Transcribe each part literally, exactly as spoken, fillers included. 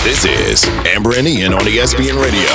This is Amber and Ian on E S P N Radio.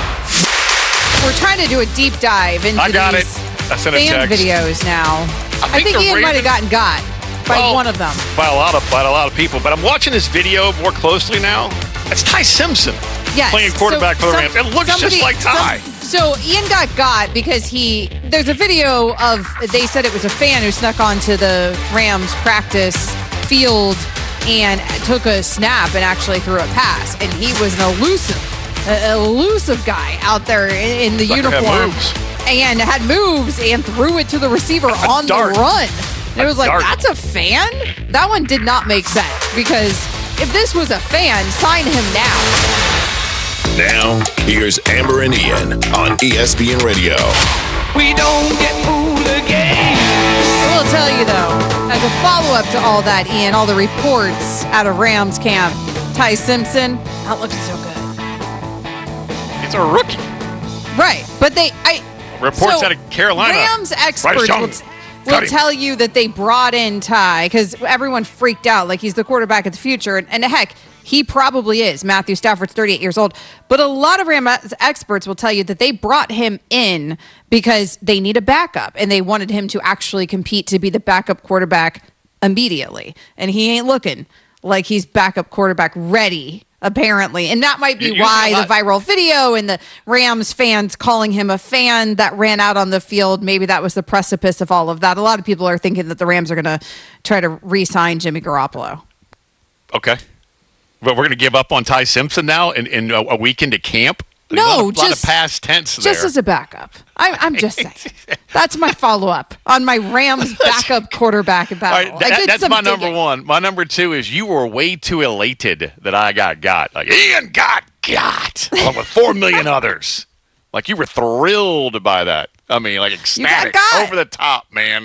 We're trying to do a deep dive into I got these it. I sent a fan text. videos now. I I think think, the Ian might have gotten got by Well, one of them. By a lot of by a lot of people. But I'm watching this video more closely now. It's Ty Simpson Yes. playing quarterback So for the some- Rams. It looks somebody- just like Ty. some- so Ian got got because he, there's a video of, they said it was a fan who snuck onto the Rams practice field and took a snap and actually threw a pass. And he was an elusive, a- elusive guy out there in, in the Sucker had uniform. moves. And had moves and threw it to the receiver on dart. the run. And it A was like, dart. that's a fan? That one did not make sense because if this was a fan, sign him now. Now, here's Amber and Ian on E S P N Radio. We don't get fooled again. I will tell you, though, as a follow-up to all that, Ian, all the reports out of Rams camp, Ty Simpson, that looks so good. It's a rookie. Right, but they... I Reports so out of Carolina. Rams experts Young. will, t- Cut will him. tell you that they brought in Ty because everyone freaked out like he's the quarterback of the future. And, and heck, he probably is. Matthew Stafford's thirty-eight years old. But a lot of Rams experts will tell you that they brought him in because they need a backup and they wanted him to actually compete to be the backup quarterback immediately. And he ain't looking like he's backup quarterback ready, apparently. And that might be You- you why see a the lot- viral video and the Rams fans calling him a fan that ran out on the field, maybe that was the precipice of all of that. A lot of people are thinking that the Rams are going to try to re-sign Jimmy Garoppolo. Okay. But we're going to give up on Ty Simpson now in, in a, a week into camp? No, a lot of, lot just- of past tense there. Just as a backup. I'm, I'm just saying. That's my follow-up on my Rams backup quarterback All battle. right, that- I did that's some my number digging. one. My number two is you were way too elated that I got got. Like, Ian got got, along with four million others. Like, you were thrilled by that. I mean, like, ecstatic, got. over the top, man.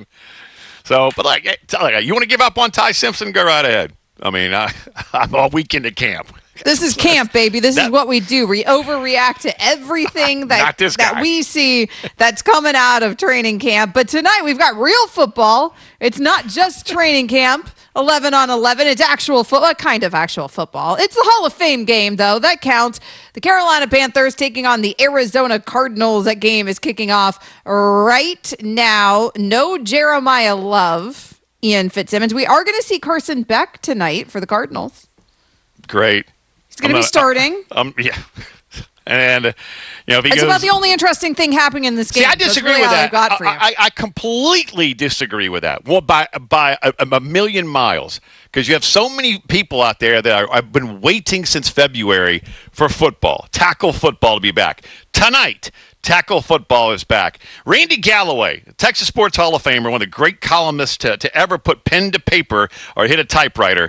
So, but like, hey, tell- like, you want to give up on Ty Simpson? Go right ahead. I mean, I, I'm all weekend at camp. This is camp, baby. This That- is what we do. We overreact to everything that, Not this that guy. we see that's coming out of training camp. But tonight we've got real football. It's not just training camp, eleven on eleven. It's actual football, kind of actual football. It's the Hall of Fame game, though. That counts. The Carolina Panthers taking on the Arizona Cardinals. That game is kicking off right now. No Jeremiah Love, Ian Fitzsimmons. We are going to see Carson Beck tonight for the Cardinals. Great. He's going to I'm be a- starting. Um, yeah. And, uh, you know, if he It's goes, about the only interesting thing happening in this game. See, I That's disagree really with all that. I've got for you. I, I, I completely disagree with that. Well, by by a, a million miles, because you have so many people out there that are, I've been waiting since February for football, tackle football to be back tonight. Tackle football is back. Randy Galloway, Texas Sports Hall of Famer, one of the great columnists to, to ever put pen to paper or hit a typewriter,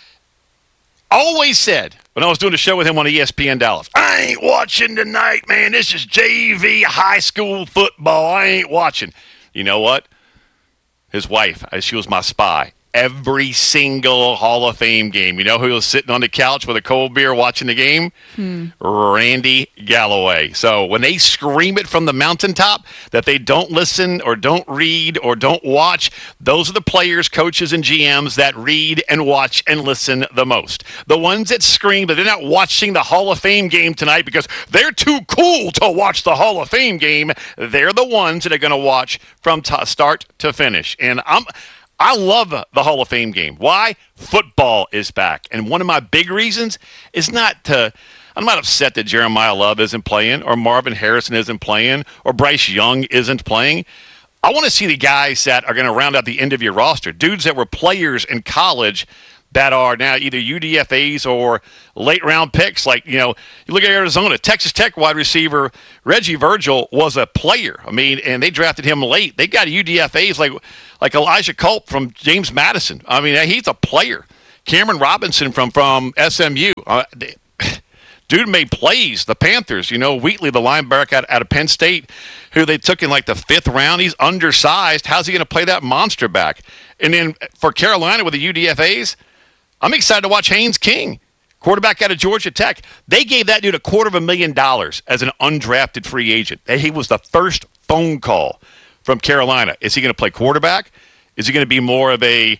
always said, when I was doing a show with him on E S P N Dallas, I ain't watching tonight, man. This is J V high school football. I ain't watching. You know what? His wife, she was my spy. Every single Hall of Fame game. You know who was sitting on the couch with a cold beer watching the game? Hmm. Randy Galloway. So when they scream it from the mountaintop that they don't listen or don't read or don't watch, those are the players, coaches, and G Ms that read and watch and listen the most. The ones that scream that they're not watching the Hall of Fame game tonight because they're too cool to watch the Hall of Fame game, they're the ones that are going to watch from t- start to finish. And I'm... I love the Hall of Fame game. Why? Football is back. And one of my big reasons is not to, I'm not upset that Jeremiah Love isn't playing or Marvin Harrison isn't playing or Bryce Young isn't playing. I want to see the guys that are going to round out the end of your roster, dudes that were players in college that are now either U D F As or late round picks. Like, you know, you look at Arizona, Texas Tech wide receiver Reggie Virgil was a player. I mean, and they drafted him late. They got U D F As like like Elijah Culp from James Madison. I mean, he's a player. Cameron Robinson from from S M U. Uh, they, dude made plays. The Panthers, you know, Wheatley, the linebacker out, out of Penn State, who they took in like the fifth round. He's undersized. How's he going to play that monster back? And then for Carolina with the U D F As, I'm excited to watch Haynes King, quarterback out of Georgia Tech. They gave that dude a quarter of a million dollars as an undrafted free agent. He was the first phone call from Carolina. Is he going to play quarterback? Is he going to be more of a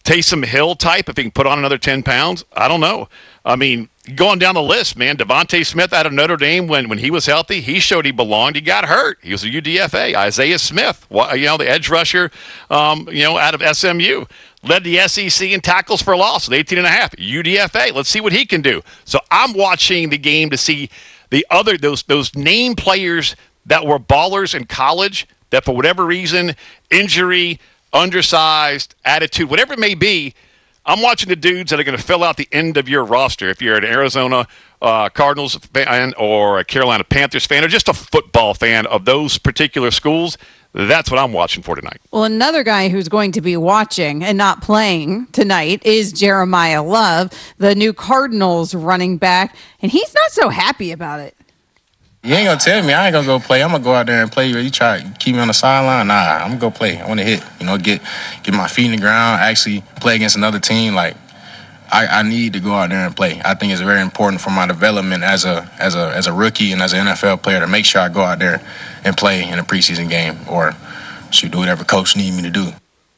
Taysom Hill type, if he can put on another ten pounds, I don't know. I mean, going down the list, man, Devontae Smith out of Notre Dame, when, when he was healthy, he showed he belonged. He got hurt. He was a U D F A. Isaiah Smith, you know, the edge rusher, um, you know, out of S M U. Led the S E C in tackles for loss with eighteen and a half. U D F A. Let's see what he can do. So I'm watching the game to see the other, those, those name players that were ballers in college that for whatever reason, injury, undersized, attitude, whatever it may be, I'm watching the dudes that are going to fill out the end of your roster. If you're an Arizona uh, Cardinals fan or a Carolina Panthers fan or just a football fan of those particular schools, that's what I'm watching for tonight. Well, another guy who's going to be watching and not playing tonight is Jeremiah Love, the new Cardinals running back, and he's not so happy about it. You ain't gonna tell me I ain't gonna go play. I'm gonna go out there and play. You try to keep me on the sideline? Nah, I'm gonna go play. I want to hit. You know, get get my feet in the ground. Actually play against another team. Like I, I need to go out there and play. I think it's very important for my development as a as a as a rookie and as an N F L player to make sure I go out there and play in a preseason game or should do whatever coach need me to do.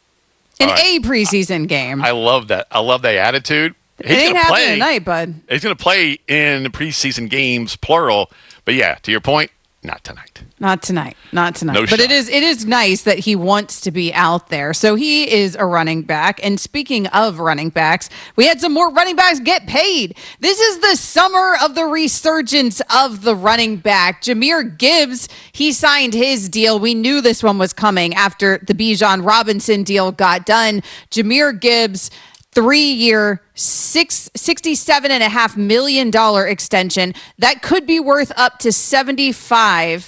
In right. a preseason game. I love that. I love that attitude. It He's ain't gonna happening play tonight, bud. He's going to play in the preseason games, plural. But yeah, to your point, not tonight. Not tonight. Not tonight. No but shot. it is it is nice that he wants to be out there. So he is a running back. And speaking of running backs, we had some more running backs get paid. This is the summer of the resurgence of the running back. Jahmyr Gibbs, he signed his deal. We knew this one was coming after the Bijan Robinson deal got done. Jahmyr Gibbs, three-year, six, sixty-seven point five million dollars extension. That could be worth up to seventy-five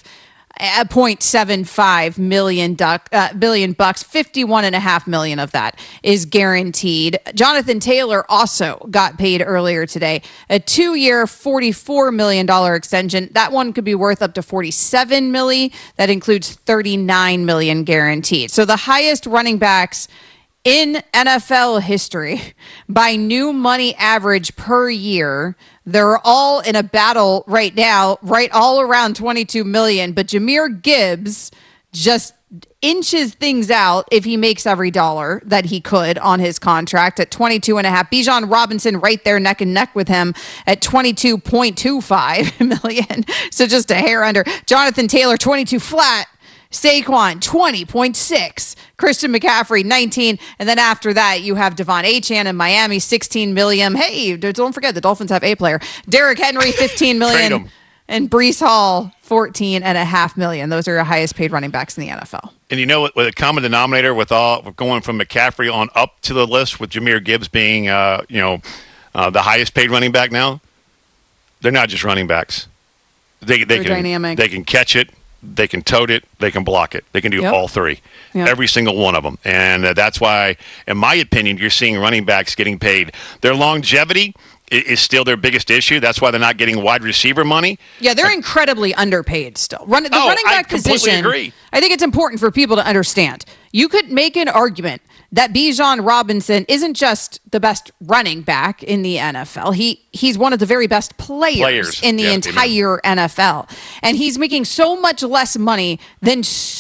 point seven five million duck, uh, billion bucks. fifty-one point five million of that is guaranteed. Jonathan Taylor also got paid earlier today. A two-year, forty-four million dollars extension. That one could be worth up to forty-seven million dollars. That includes thirty-nine million dollars guaranteed. So the highest running backs in N F L history by new money average per year. They're all in a battle right now, right all around twenty-two million. But Jahmyr Gibbs just inches things out if he makes every dollar that he could on his contract at twenty-two and a half. Bijan Robinson right there neck and neck with him at twenty-two point two five million. So just a hair under. Jonathan Taylor, twenty-two flat. Saquon, twenty point six. Christian McCaffrey, nineteen. And then after that, you have Devon Achane in Miami, sixteen million. Hey, don't forget, the Dolphins have a player. Derrick Henry, fifteen million. And Breece Hall, fourteen and a half million. Those are your highest paid running backs in the N F L. And you know what, with a common denominator with all going from McCaffrey on up to the list with Jahmyr Gibbs being, uh, you know, uh, the highest paid running back now, they're not just running backs. They, they, can, dynamic. they can catch it. They can tote it. They can block it. They can do Yep. all three, Yep. every single one of them. And uh, that's why, in my opinion, you're seeing running backs getting paid. Their longevity i- is still their biggest issue. That's why they're not getting wide receiver money. Yeah, they're incredibly underpaid still. Run, the Oh, running I back completely position, agree. I think it's important for people to understand. You could make an argument that Bijan Robinson isn't just the best running back in the N F L. He he's one of the very best players, Players. in the Yeah, entire N F L. And he's making so much less money than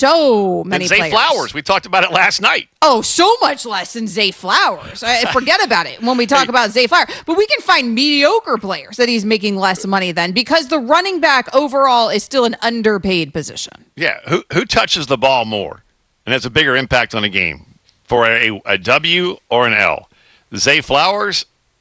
so many And Zay players. Flowers, we talked about it last night. Oh, so much less than Zay Flowers. I forget about it when we talk about Zay Flowers. But we can find mediocre players that he's making less money than because the running back overall is still an underpaid position. Yeah, who who touches the ball more and has a bigger impact on a game for a, a W or an L? Zay Flowers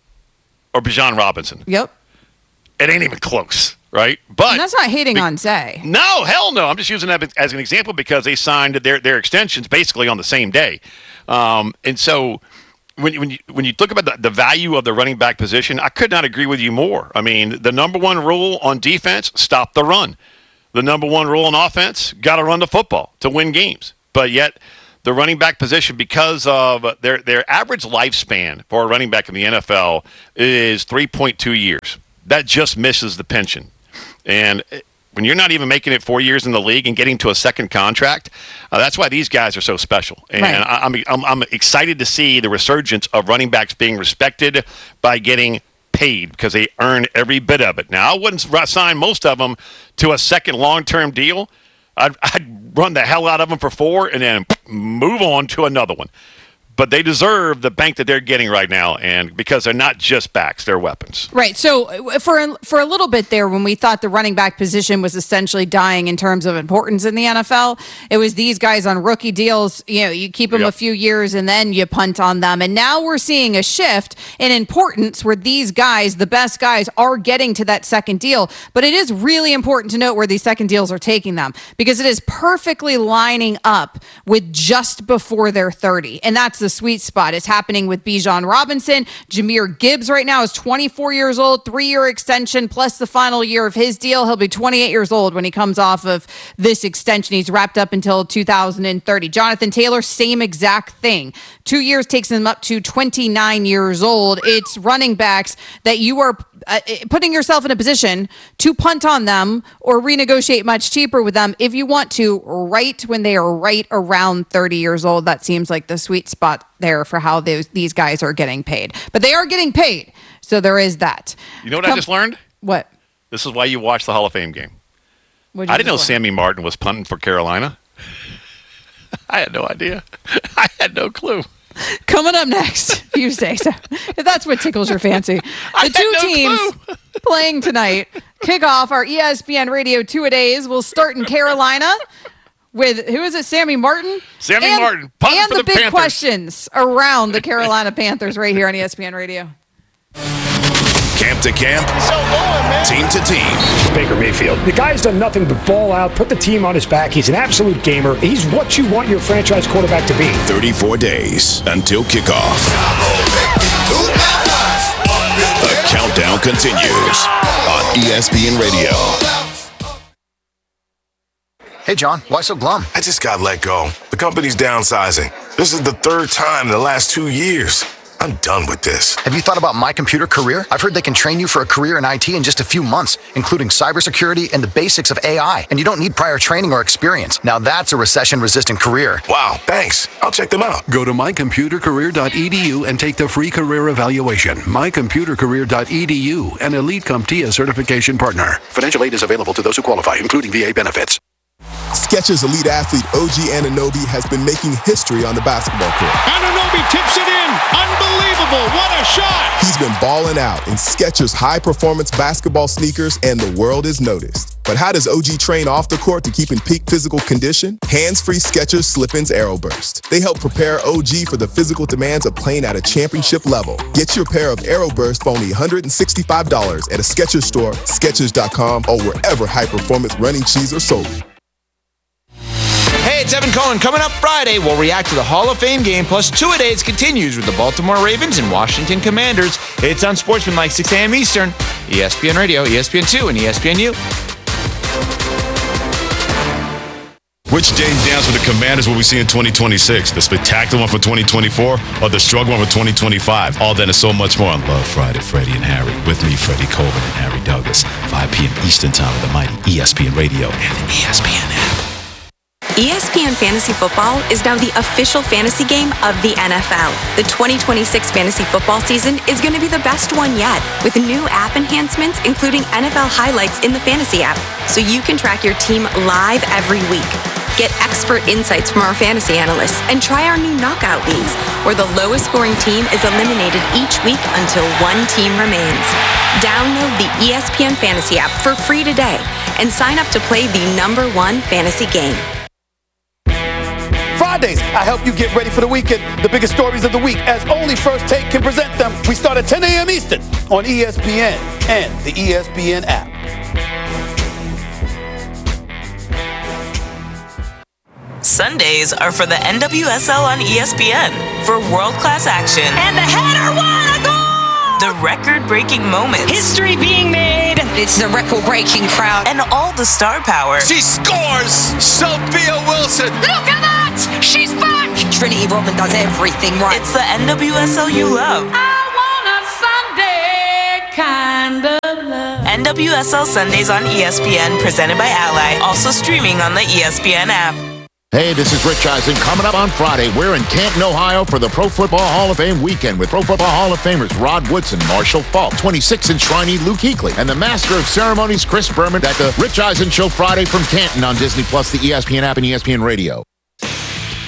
or Bijan Robinson? Yep. It ain't even close, right? But And that's not hating on Zay. no, hell no. I'm just using that as an example because they signed their their extensions basically on the same day, um, and so. When you, when you when you look about the, the value of the running back position, I could not agree with you more. I mean, the number one rule on defense, stop the run. The number one rule on offense, got to run the football to win games. But yet, the running back position, because of their their average lifespan for a running back in the N F L is three point two years. That just misses the pension. And when you're not even making it four years in the league and getting to a second contract, uh, that's why these guys are so special. And Right. I, I'm, I'm I'm excited to see the resurgence of running backs being respected by getting paid because they earn every bit of it. Now, I wouldn't sign most of them to a second long-term deal. I'd, I'd run the hell out of them for four and then move on to another one. but they deserve the bank that they're getting right now, and because they're not just backs, they're weapons. Right. So for for a little bit there, when we thought the running back position was essentially dying in terms of importance in the N F L, it was these guys on rookie deals. You know, you keep them yep. a few years and then you punt on them. And now we're seeing a shift in importance where these guys, the best guys, are getting to that second deal. But it is really important to note where these second deals are taking them, because it is perfectly lining up with just before they're thirty. And that's the sweet spot. It's happening with Bijan Robinson. Jahmyr Gibbs right now is twenty-four years old, three-year extension, plus the final year of his deal. He'll be twenty-eight years old when he comes off of this extension. He's wrapped up until two thousand thirty. Jonathan Taylor, same exact thing. Two years takes him up to twenty-nine years old. It's running backs that you are uh, putting yourself in a position to punt on them or renegotiate much cheaper with them if you want to, right when they are right around thirty years old. That seems like the sweet spot there for how those, these guys are getting paid. But they are getting paid, so there is that. You know what Come, I just learned? What? This is why you watch the Hall of Fame game. I didn't know learn? Sammy Martin was punting for Carolina. I had no idea. I had no clue. Coming up next, if you say so. If that's what tickles your fancy. The two no teams playing tonight kick off our E S P N Radio two-a-days. We'll start in Carolina with, who is it, Sammy Martin? Sammy and, Martin, punting and for the, the big Panthers. Questions around the Carolina Panthers right here on E S P N Radio. Camp to camp, So going, man. team to team. Baker Mayfield. The guy's done nothing but ball out, put the team on his back. He's an absolute gamer. He's what you want your franchise quarterback to be. thirty-four days until kickoff. The countdown continues on E S P N Radio. Hey, John, why so glum? I just got let go. The company's downsizing. This is the third time in the last two years. I'm done with this. Have you thought about My Computer Career? I've heard they can train you for a career in I T in just a few months, including cybersecurity and the basics of A I. And you don't need prior training or experience. Now that's a recession-resistant career. Wow, thanks. I'll check them out. Go to my computer career dot e d u and take the free career evaluation. my computer career dot e d u, an Elite CompTIA certification partner. Financial aid is available to those who qualify, including V A benefits. Skechers elite athlete O G Anunoby has been making history on the basketball court. Anunoby tips it in. Unbelievable. What a shot. He's been balling out in Skechers high-performance basketball sneakers, and the world has noticed. But how does O G train off the court to keep in peak physical condition? Hands-free Skechers Slip-ins Aeroburst. They help prepare O G for the physical demands of playing at a championship level. Get your pair of Aeroburst for only one hundred sixty-five dollars at a Skechers store, Skechers dot com, or wherever high-performance running shoes are sold. Hey, it's Evan Cohen. Coming up Friday, we'll react to the Hall of Fame game, plus two-a-days continues with the Baltimore Ravens and Washington Commanders. It's on Sportsmanlike, six a.m. Eastern, E S P N Radio, E S P N two, and E S P N U. Which James Downs for the Commanders will we see in twenty twenty-six? The spectacular one for twenty twenty-four or the struggle one for twenty twenty-five? All that and so much more on Love Friday, Freddie and Harry. With me, Freddie Colvin and Harry Douglas. five p.m. Eastern Time with the mighty E S P N Radio and the E S P N app. E S P N Fantasy Football is now the official fantasy game of the N F L. The twenty twenty-six fantasy football season is going to be the best one yet, with new app enhancements, including N F L highlights in the fantasy app, so you can track your team live every week. Get expert insights from our fantasy analysts and try our new knockout leagues, where the lowest scoring team is eliminated each week until one team remains. Download the E S P N Fantasy app for free today and sign up to play the number one fantasy game. Fridays, I help you get ready for the weekend. The biggest stories of the week, as only First Take can present them. We start at ten a.m. Eastern on E S P N and the E S P N app. Sundays are for the N W S L on E S P N for world-class action. And the header, what a goal! The record-breaking moments. History being made. It's the record-breaking crowd. And all the star power. She scores! Sophia Wilson! Look at that! She's back! Trinity Rodman does everything right. It's the N W S L you love. I want a Sunday kind of love. N W S L Sundays on E S P N, presented by Ally. Also streaming on the E S P N app. Hey, this is Rich Eisen. Coming up on Friday, we're in Canton, Ohio for the Pro Football Hall of Fame weekend with Pro Football Hall of Famers Rod Woodson, Marshall Faulk, twenty-six inch Shriney Luke Kuechly, and the Master of Ceremonies Chris Berman at the Rich Eisen Show Friday from Canton on Disney Plus, the E S P N app, and E S P N Radio.